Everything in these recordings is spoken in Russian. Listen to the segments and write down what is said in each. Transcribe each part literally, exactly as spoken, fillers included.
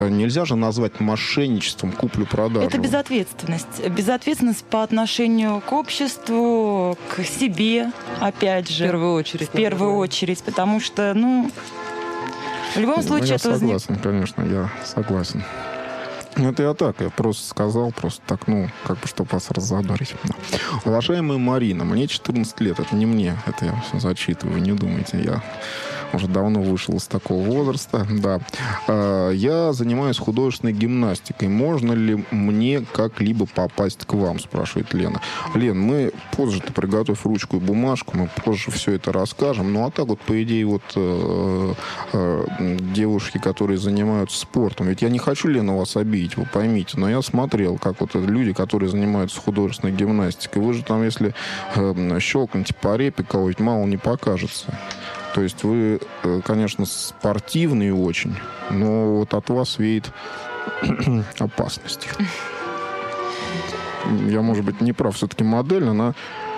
Нельзя же назвать мошенничеством куплю-продажу. Это безответственность. Безответственность по отношению к обществу, к себе, опять же. В первую очередь. В первую очередь, потому что, ну, в любом случае... Ну, я это согласен, возник... конечно, я согласен. Это я так, я просто сказал, просто так, ну, как бы, чтобы вас раззадорить. Да. Уважаемая Марина, мне четырнадцать лет, это не мне, это я все зачитываю, не думайте, я уже давно вышел из такого возраста, да. Я занимаюсь художественной гимнастикой. Можно ли мне как-либо попасть к вам, спрашивает Лена. Лен, мы позже, ты приготовь ручку и бумажку, мы позже все это расскажем. Ну, а так вот, по идее, вот э, э, девушки, которые занимаются спортом, ведь я не хочу, Лена, вас обидеть, вы поймите, но я смотрел, как вот люди, которые занимаются художественной гимнастикой, вы же там, если э, щелкнете по репе, кого ведь мало не покажется. То есть вы, конечно, спортивный очень, но вот от вас веет опасностью. Я, может быть, не прав. Все-таки модель, она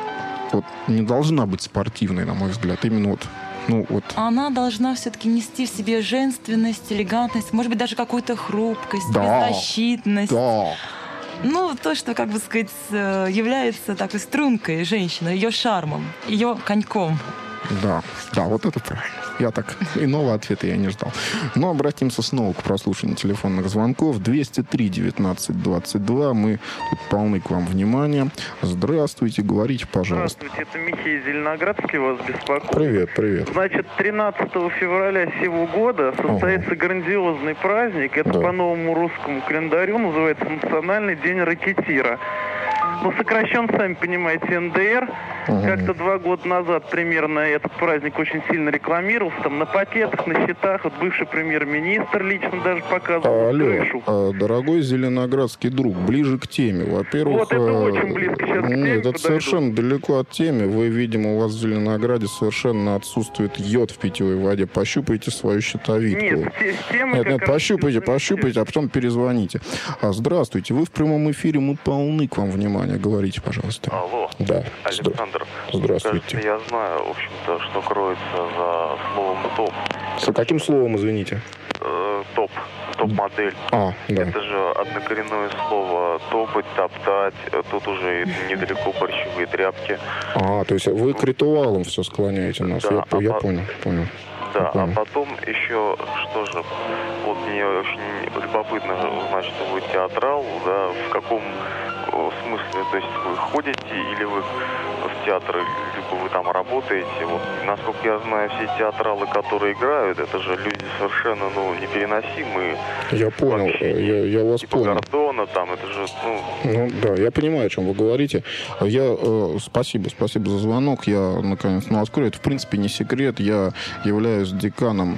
вот не должна быть спортивной, на мой взгляд. Именно вот, ну, вот. Она должна все-таки нести в себе женственность, элегантность, может быть, даже какую-то хрупкость, да, беззащитность. Да. Ну, то, что, как бы сказать, является такой стрункой женщины, ее шармом, ее коньком. Да, да, вот это правильно. Я так, иного ответа я не ждал. Но обратимся снова к прослушиванию телефонных звонков. двести три девятнадцать двадцать два. Мы тут полны к вам внимания. Здравствуйте, говорите, пожалуйста. Здравствуйте, это Михей Зеленоградский вас беспокоит. Привет, привет. Значит, тринадцатого февраля сего года состоится ага. грандиозный праздник. Это да. по новому русскому календарю называется Национальный день ракетира. Ну, сокращен, сами понимаете, эн дэ эр. Uh-huh. Как-то два года назад примерно этот праздник очень сильно рекламировался. Там на пакетах, на счетах. Вот бывший премьер-министр лично даже показывал Алло, крышу. А, дорогой зеленоградский друг, ближе к теме. Во-первых... Вот это а... очень близко сейчас к теме. Нет, это подойду. совершенно далеко от темы. Вы, видимо, у вас в Зеленограде совершенно отсутствует йод в питьевой воде. Пощупайте свою щитовидку. Нет, с темой Нет, нет, пощупайте, пощупайте, а потом перезвоните. А, здравствуйте, вы в прямом эфире, мы полны к вам внимания. Говорите, пожалуйста. Алло. Да. Александр. Здравствуйте. Кажется, я знаю, в общем-то, что кроется за словом «топ». За каким словом, извините? Э, топ. Топ-модель. А, да. Это же однокоренное слово «топать», «топтать». Тут уже недалеко борщевые тряпки. А, то есть вы к ритуалам все склоняете нас. Да, я а я по... понял, понял. Да, я понял. А потом еще, что же, вот мне очень любопытно узнать, что вы театрал, да, в каком смысле, то есть вы ходите или вы в театр, либо вы там работаете. Вот, насколько я знаю, все театралы, которые играют, это же люди совершенно, ну, непереносимые. Я понял, я, я вас типа понял. Гордона, там, это же, ну... Ну, да, я понимаю, о чем вы говорите. Я, э, спасибо, спасибо за звонок. Я, наконец, ну, открою. Это, в принципе, не секрет. Я являюсь деканом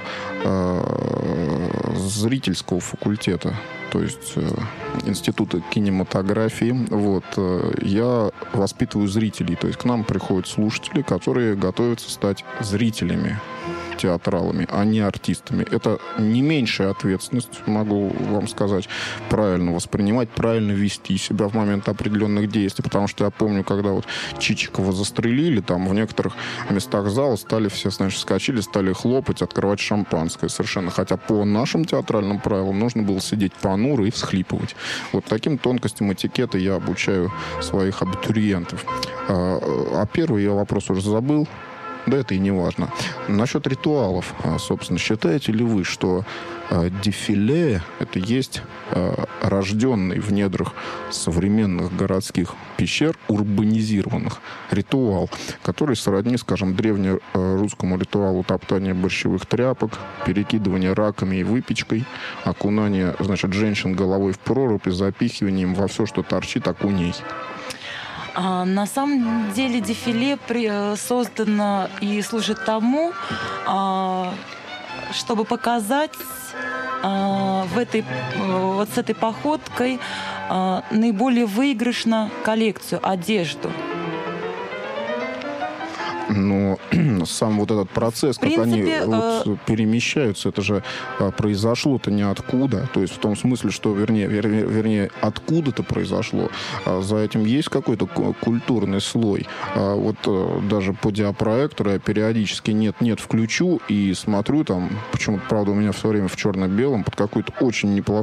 э, зрительского факультета, то есть э, Института кинематографии. Вот. Э, я воспитываю зрителей, то есть к нам приходят слушатели, которые готовятся стать зрителями, театралами, а не артистами. Это не меньшая ответственность, могу вам сказать, правильно воспринимать, правильно вести себя в момент определенных действий, потому что я помню, когда вот Чичикова застрелили, там в некоторых местах зала стали все, значит, вскочили, стали хлопать, открывать шампанское совершенно, хотя по нашим театральным правилам нужно было сидеть понуро и всхлипывать. Вот таким тонкостям этикета я обучаю своих абитуриентов. А, а первый я вопрос уже забыл. Да, это и не важно. Насчет ритуалов, собственно, считаете ли вы, что э, дефиле — это есть э, рожденный в недрах современных городских пещер, урбанизированных, ритуал, который сродни, скажем, древнерусскому ритуалу топтания борщевых тряпок, перекидывания раками и выпечкой, окунания, значит, женщин головой в прорубь и запихиванием во все, что торчит, окуней? А, на самом деле дефиле при, создано и служит тому, а, чтобы показать а, в этой, вот с этой походкой а, наиболее выигрышно коллекцию, одежду. Но сам вот этот процесс, как принципе, они вот э... перемещаются, это же произошло-то ниоткуда. То есть в том смысле, что, вернее, вернее, вернее откуда-то произошло. За этим есть какой-то культурный слой. Вот даже по диапроектору я периодически нет-нет включу и смотрю там, почему-то, правда, у меня все время в черно-белом, под какой-то очень неплохой